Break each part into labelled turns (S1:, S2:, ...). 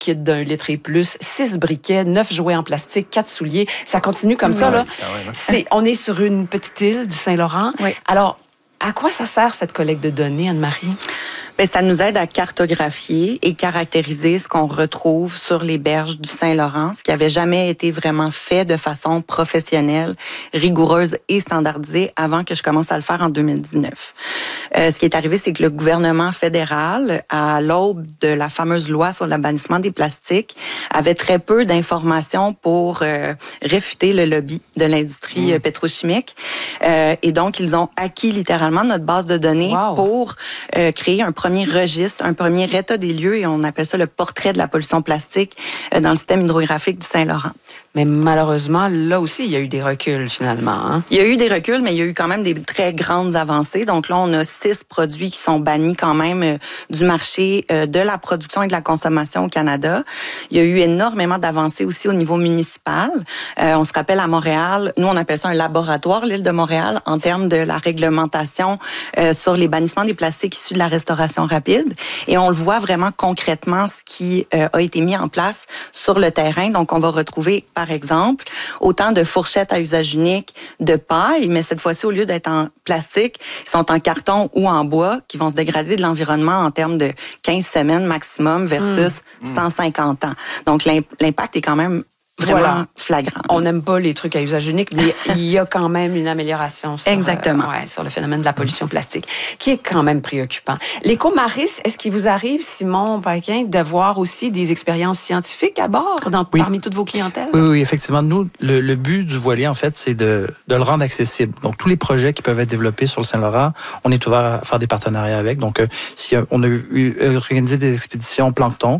S1: kit d'1 litre et plus, 6 briquets, 9 jouets en plastique, 4 souliers. Ça continue comme ça, là. On est sur une petite île du Saint-Laurent.
S2: Oui.
S1: Alors, à quoi ça sert cette collecte de données, Anne-Marie?
S2: Bien, ça nous aide à cartographier et caractériser ce qu'on retrouve sur les berges du Saint-Laurent, ce qui n'avait jamais été vraiment fait de façon professionnelle, rigoureuse et standardisée avant que je commence à le faire en 2019. Ce qui est arrivé, c'est que le gouvernement fédéral, à l'aube de la fameuse loi sur le bannissement des plastiques, avait très peu d'informations pour réfuter le lobby de l'industrie pétrochimique. Et donc, ils ont acquis littéralement notre base de données pour créer un premier registre, un premier état des lieux, et on appelle ça le portrait de la pollution plastique dans le système hydrographique du Saint-Laurent.
S1: Mais malheureusement, là aussi, il y a eu des reculs finalement. Hein?
S2: Il y a eu des reculs, mais il y a eu quand même des très grandes avancées. Donc là, on a 6 produits qui sont bannis quand même du marché de la production et de la consommation au Canada. Il y a eu énormément d'avancées aussi au niveau municipal. On se rappelle à Montréal, nous on appelle ça un laboratoire, l'île de Montréal, en termes de la réglementation sur les bannissements des plastiques issus de la restauration rapide. Et on le voit vraiment concrètement ce qui a été mis en place sur le terrain. Donc on va retrouver par exemple, autant de fourchettes à usage unique, de paille, mais cette fois-ci, au lieu d'être en plastique, ils sont en carton ou en bois qui vont se dégrader de l'environnement en termes de 15 semaines maximum versus 150 ans. Donc, l'impact est quand même vraiment flagrant.
S1: On n'aime pas les trucs à usage unique, mais il y a quand même une amélioration sur, sur le phénomène de la pollution plastique, qui est quand même préoccupant. L'Écomaris, est-ce qu'il vous arrive, Simon Paquin, d'avoir aussi des expériences scientifiques à bord parmi toutes vos clientèles?
S3: Oui, effectivement. Nous, le but du voilier, en fait, c'est de le rendre accessible. Donc, tous les projets qui peuvent être développés sur le Saint-Laurent, on est ouvert à faire des partenariats avec. Donc, si on a organisé des expéditions plancton,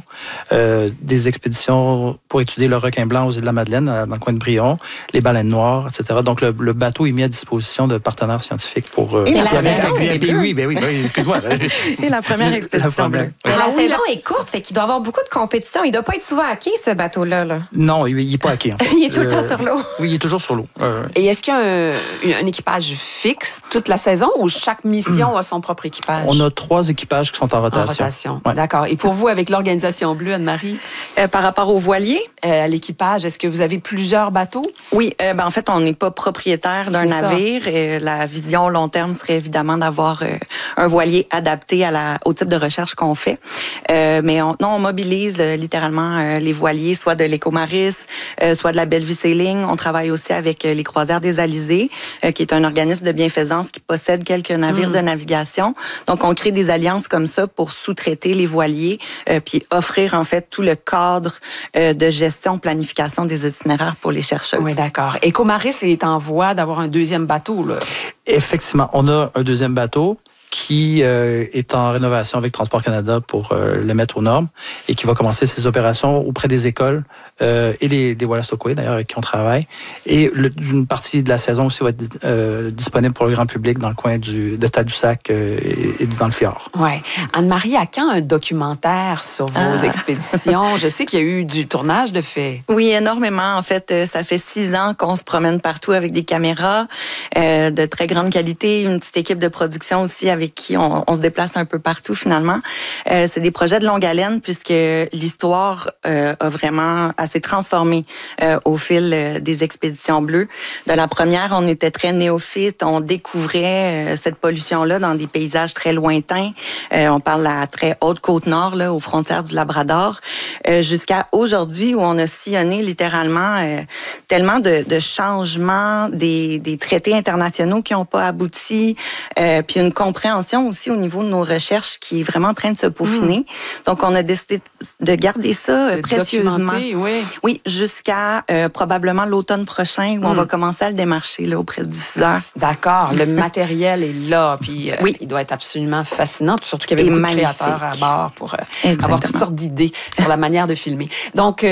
S3: des expéditions pour étudier le requin blanc aux îles de la Madeleine, dans le coin de Brion, les baleines noires, etc. Donc, le bateau est mis à disposition de partenaires scientifiques pour...
S2: Et la
S3: excuse-moi.
S2: Et la première expédition bleue.
S4: Mais la saison est courte, fait qu'il doit y avoir beaucoup de compétition. Il ne doit pas être souvent à quai, ce bateau-là. Là.
S3: Non, il n'est pas à quai. En fait.
S4: Il est tout le temps sur l'eau.
S3: Oui, il est toujours sur l'eau.
S1: Et est-ce qu'il y a un équipage fixe toute la saison ou chaque mission a son propre équipage?
S3: On a 3 équipages qui sont en rotation.
S1: Ouais. D'accord. Et pour vous, avec l'Organisation Bleue, Anne-Marie?
S2: Par rapport aux voiliers?
S1: À l'équipage, est-ce que vous avez plusieurs bateaux?
S2: Oui, en fait, on n'est pas propriétaire d'un navire. La vision long terme serait évidemment d'avoir un voilier adapté au type de recherche qu'on fait. Mais on mobilise littéralement les voiliers, soit de l'Écomaris, soit de la Bellevue Sailing. On travaille aussi avec les Croisières des Alizés, qui est un organisme de bienfaisance qui possède quelques navires de navigation. Donc, on crée des alliances comme ça pour sous-traiter les voiliers, puis offrir en fait tout le cadre de gestion, planification des itinéraires pour les chercheuses.
S1: Oui, d'accord. Écomaris est en voie d'avoir un deuxième bateau, là.
S3: Effectivement, on a un deuxième bateau qui est en rénovation avec Transport Canada pour le mettre aux normes et qui va commencer ses opérations auprès des écoles et des Wallastockway, d'ailleurs, avec qui on travaille. Et une partie de la saison aussi va être disponible pour le grand public dans le coin de Tadoussac et dans le Fjord.
S1: Oui. Anne-Marie, à quand un documentaire sur vos expéditions? Je sais qu'il y a eu du tournage de fait.
S2: Oui, énormément. En fait, ça fait 6 ans qu'on se promène partout avec des caméras de très grande qualité, une petite équipe de production aussi avec qui on se déplace un peu partout finalement. C'est des projets de longue haleine puisque l'histoire a vraiment assez transformé au fil des expéditions bleues. De la première, on était très néophytes, on découvrait cette pollution-là dans des paysages très lointains. On parle de la très haute côte nord, là, aux frontières du Labrador, jusqu'à aujourd'hui où on a sillonné littéralement tellement de changements, des traités internationaux qui n'ont pas abouti, puis une compréhension aussi au niveau de nos recherches qui est vraiment en train de se peaufiner. Donc, on a décidé de garder ça précieusement. Oui, jusqu'à probablement l'automne prochain où on va commencer à le démarcher là, auprès de diffuseurs.
S1: D'accord. Le matériel est là, puis il doit être absolument fascinant, puis surtout qu'il y avait beaucoup de créateurs à bord pour avoir toutes sortes d'idées sur la manière de filmer. Donc,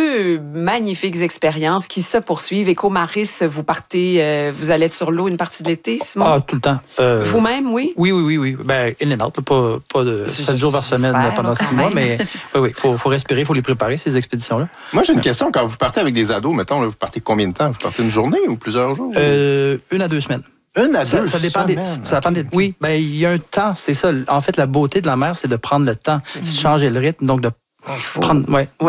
S1: 2 magnifiques expériences qui se poursuivent. Écomaris, vous partez, vous allez être sur l'eau une partie de l'été, Simon?
S3: Ah, tout le temps.
S1: Vous-même, oui?
S3: Oui. Ben, in and out, pas de 7 jours par semaine pendant 6 mois, mais oui, faut respirer, il faut les préparer, ces expéditions-là.
S5: Moi, j'ai une question. Quand vous partez avec des ados, mettons, là, vous partez combien de temps? Vous partez une journée ou plusieurs jours?
S3: 1 à 2 semaines.
S5: Ça
S3: dépend oui, ben, il y a un temps, c'est ça. En fait, la beauté de la mer, c'est de prendre le temps, c'est de changer le rythme, donc de Prendre, ouais.